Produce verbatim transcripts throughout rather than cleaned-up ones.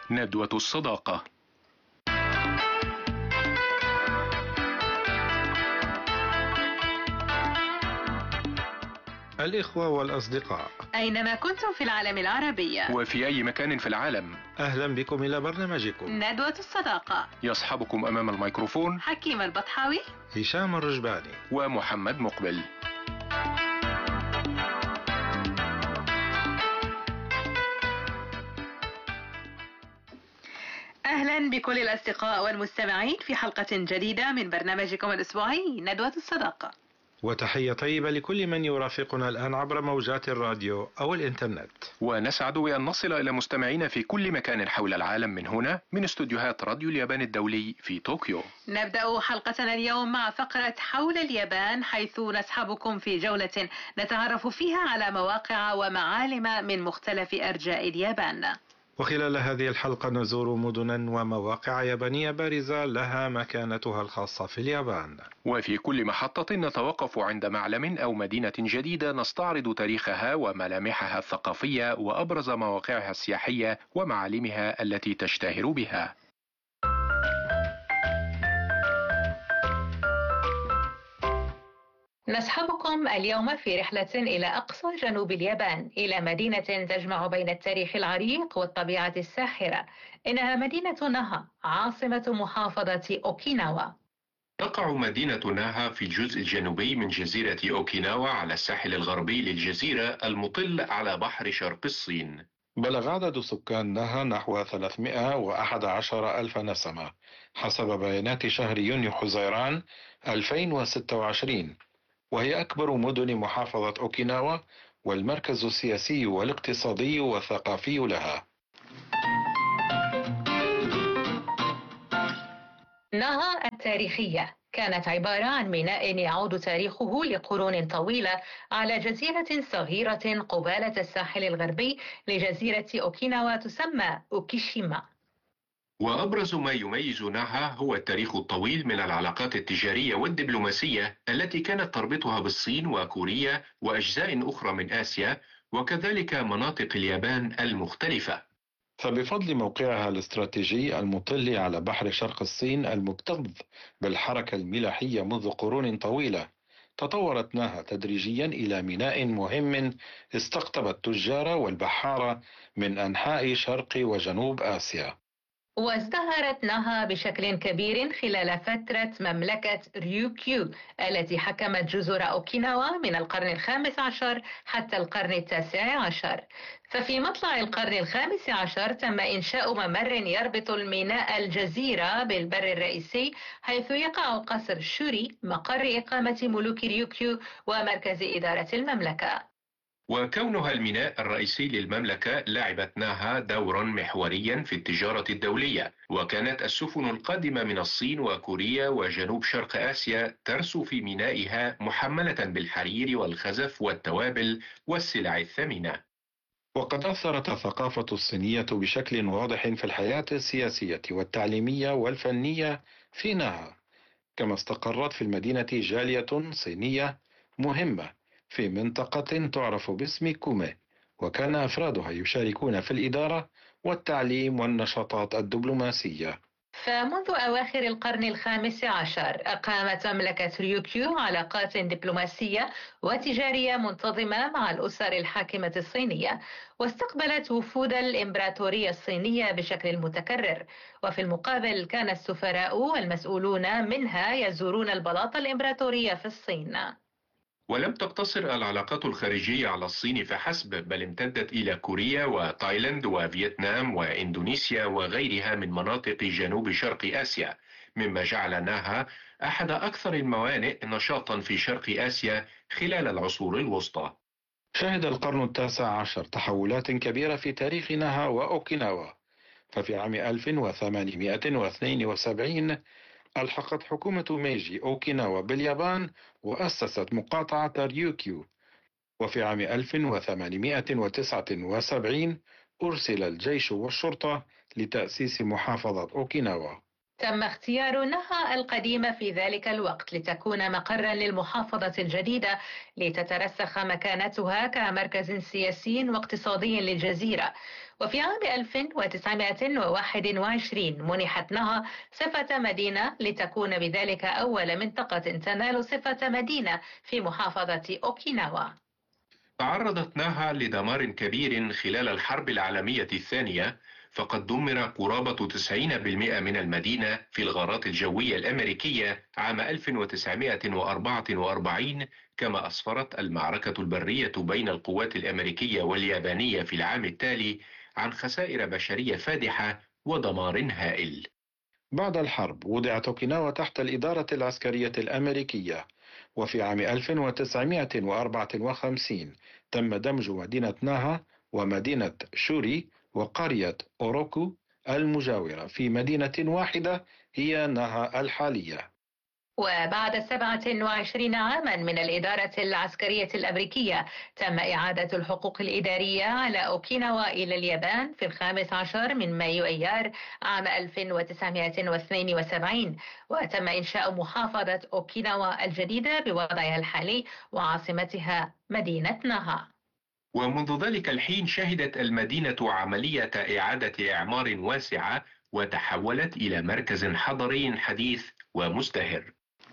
ندوة الصداقة. الإخوة والأصدقاء أينما كنتم في العالم العربي وفي أي مكان في العالم، أهلا بكم إلى برنامجكم ندوة الصداقة. يصحبكم أمام الميكروفون حكيم البطحاوي، هشام الرجباني ومحمد مقبل. أهلا بكل الأصدقاء والمستمعين في حلقة جديدة من برنامجكم الأسبوعي ندوة الصداقة. وتحية طيبة لكل من يرافقنا الآن عبر موجات الراديو أو الإنترنت. ونسعد بأن نصل إلى مستمعين في كل مكان حول العالم من هنا من استوديوهات راديو اليابان الدولي في طوكيو. نبدأ حلقتنا اليوم مع فقرة حول اليابان، حيث نصحبكم في جولة نتعرف فيها على مواقع ومعالم من مختلف أرجاء اليابان. وخلال هذه الحلقة نزور مدنا ومواقع يابانية بارزة لها مكانتها الخاصة في اليابان. وفي كل محطة نتوقف عند معلم أو مدينة جديدة نستعرض تاريخها وملامحها الثقافية وأبرز مواقعها السياحية ومعالمها التي تشتهر بها. نصحبكم اليوم في رحلة إلى أقصى جنوب اليابان، إلى مدينة تجمع بين التاريخ العريق والطبيعة الساحرة. إنها مدينة ناها، عاصمة محافظة أوكيناوا. تقع مدينة ناها في الجزء الجنوبي من جزيرة أوكيناوا على الساحل الغربي للجزيرة المطل على بحر شرق الصين. بلغ عدد سكان ناها نحو ثلاثمائة وأحد عشر ألف نسمة حسب بيانات شهر يونيو حزيران ألفين وستة وعشرين، وهي أكبر مدن محافظة أوكيناوا والمركز السياسي والاقتصادي والثقافي لها. ناها التاريخية كانت عبارة عن ميناء يعود تاريخه لقرون طويلة على جزيرة صغيرة قبالة الساحل الغربي لجزيرة أوكيناوا تسمى أوكيشيما. وأبرز ما يميز ناها هو التاريخ الطويل من العلاقات التجارية والدبلوماسية التي كانت تربطها بالصين وكوريا وأجزاء أخرى من آسيا، وكذلك مناطق اليابان المختلفة. فبفضل موقعها الاستراتيجي المطل على بحر شرق الصين المكتظ بالحركة الملاحية منذ قرون طويلة، تطورت ناها تدريجيا إلى ميناء مهم استقطب التجار والبحارة من أنحاء شرق وجنوب آسيا. وازدهرت ناها بشكل كبير خلال فترة مملكة ريوكيو التي حكمت جزر أوكيناوا من القرن الخامس عشر حتى القرن التاسع عشر. ففي مطلع القرن الخامس عشر تم إنشاء ممر يربط الميناء الجزيرة بالبر الرئيسي، حيث يقع قصر شوري مقر إقامة ملوك ريوكيو ومركز إدارة المملكة. وكونها الميناء الرئيسي للمملكة لعبت ناها دورا محوريا في التجارة الدولية، وكانت السفن القادمة من الصين وكوريا وجنوب شرق آسيا ترسو في مينائها محملة بالحرير والخزف والتوابل والسلع الثمينة. وقد أثرت الثقافة الصينية بشكل واضح في الحياة السياسية والتعليمية والفنية في ناها، كما استقرت في المدينة جالية صينية مهمة في منطقة تعرف باسم كومي، وكان أفرادها يشاركون في الإدارة والتعليم والنشاطات الدبلوماسية. فمنذ أواخر القرن الخامس عشر أقامت مملكة ريوكيو علاقات دبلوماسية وتجارية منتظمة مع الأسر الحاكمة الصينية، واستقبلت وفود الإمبراطورية الصينية بشكل متكرر. وفي المقابل كان السفراء والمسؤولون منها يزورون البلاط الإمبراطورية في الصين. ولم تقتصر العلاقات الخارجية على الصين فحسب، بل امتدت إلى كوريا وتايلاند وفيتنام وإندونيسيا وغيرها من مناطق جنوب شرق آسيا، مما جعل ناها أحد أكثر الموانئ نشاطا في شرق آسيا خلال العصور الوسطى. شهد القرن التاسع عشر تحولات كبيرة في تاريخ ناها وأوكيناوا، ففي عام ألف وثمانمائة واثنين وسبعين ألحقت حكومة ميجي أوكيناوا باليابان وأسست مقاطعة ريوكيو، وفي عام ألف وثمانمائة وتسعة وسبعين أرسل الجيش والشرطة لتأسيس محافظة أوكيناوا. تم اختيار نها القديمة في ذلك الوقت لتكون مقرا للمحافظة الجديدة لتترسخ مكانتها كمركز سياسي واقتصادي للجزيرة. وفي عام ألف وتسعمائة وواحد وعشرين منحت نها صفة مدينة لتكون بذلك أول منطقة تنال صفة مدينة في محافظة أوكيناوا. تعرضت ناها لدمار كبير خلال الحرب العالمية الثانية، فقد دمر قرابة تسعين بالمئة من المدينة في الغارات الجوية الأمريكية عام ألف وتسعمائة وأربعة وأربعين، كما أسفرت المعركة البرية بين القوات الأمريكية واليابانية في العام التالي عن خسائر بشرية فادحة ودمار هائل. بعد الحرب وضعت أوكيناوا تحت الإدارة العسكرية الأمريكية، وفي عام ألف وتسعمائة وأربعة وخمسين تم دمج مدينة ناها ومدينة شوري وقرية أوروكو المجاورة في مدينة واحدة هي ناها الحالية. وبعد سبعة وعشرين عاما من الإدارة العسكرية الأمريكية تم إعادة الحقوق الإدارية على أوكيناوا إلى اليابان في الخامس عشر من مايو أيار عام ألف وتسعمائة واثنين وسبعين، وتم إنشاء محافظة أوكيناوا الجديدة بوضعها الحالي وعاصمتها مدينة ناها. ومنذ ذلك الحين شهدت المدينة عملية إعادة إعمار واسعة وتحولت إلى مركز حضري حديث ومزدهر.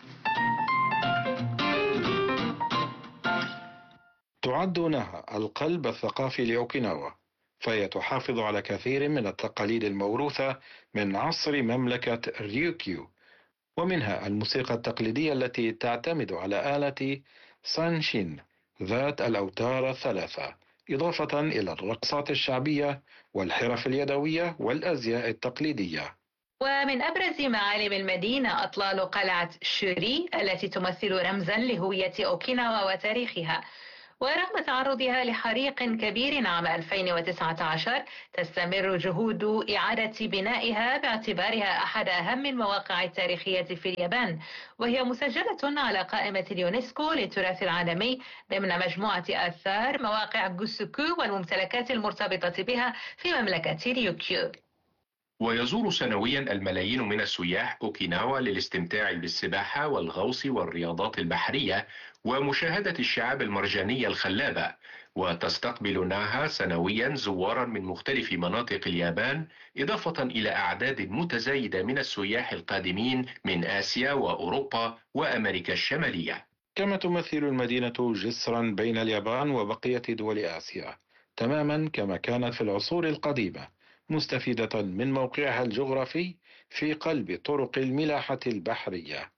تعد ناها القلب الثقافي لأوكيناوا، فهي تحافظ على كثير من التقاليد الموروثة من عصر مملكة ريوكيو، ومنها الموسيقى التقليدية التي تعتمد على آلة سانشين ذات الأوتار الثلاثة، إضافة إلى الرقصات الشعبية والحرف اليدوية والأزياء التقليدية. ومن أبرز معالم المدينة أطلال قلعة شوري التي تمثل رمزا لهوية أوكيناوا وتاريخها. ورغم تعرضها لحريق كبير عام ألفين وتسعة عشر تستمر جهود إعادة بنائها باعتبارها أحد أهم المواقع التاريخية في اليابان، وهي مسجلة على قائمة اليونسكو للتراث العالمي ضمن مجموعة آثار مواقع جوسوكو والممتلكات المرتبطة بها في مملكة ريوكيو. ويزور سنويا الملايين من السياح أوكيناوا للاستمتاع بالسباحة والغوص والرياضات البحرية ومشاهدة الشعاب المرجانية الخلابة، وتستقبل ناها سنويا زوارا من مختلف مناطق اليابان، إضافة إلى أعداد متزايدة من السياح القادمين من آسيا وأوروبا وأمريكا الشمالية. كما تمثل المدينة جسرا بين اليابان وبقية دول آسيا، تماما كما كانت في العصور القديمة، مستفيدة من موقعها الجغرافي في قلب طرق الملاحة البحرية.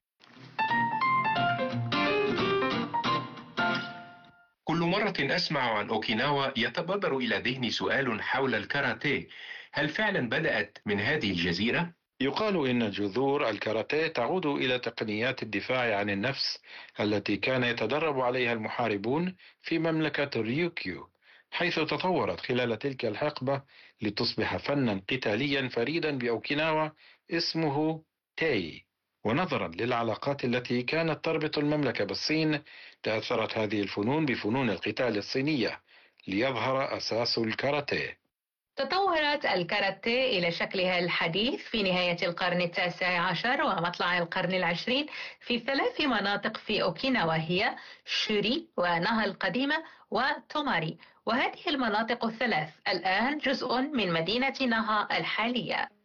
كل مرة أسمع عن أوكيناوا يتبادر إلى ذهني سؤال حول الكاراتيه، هل فعلا بدأت من هذه الجزيرة؟ يقال إن جذور الكاراتيه تعود إلى تقنيات الدفاع عن النفس التي كان يتدرب عليها المحاربون في مملكة ريوكيو، حيث تطورت خلال تلك الحقبة لتصبح فنا قتاليا فريدا بأوكيناوا اسمه تاي. ونظرا للعلاقات التي كانت تربط المملكة بالصين، تأثرت هذه الفنون بفنون القتال الصينية ليظهر أساس الكاراتيه. تطورت الكاراتيه إلى شكلها الحديث في نهاية القرن التاسع عشر ومطلع القرن العشرين في ثلاث مناطق في أوكيناوا هي شوري وناها القديمة وتوماري، وهذه المناطق الثلاث الآن جزء من مدينة ناها الحالية.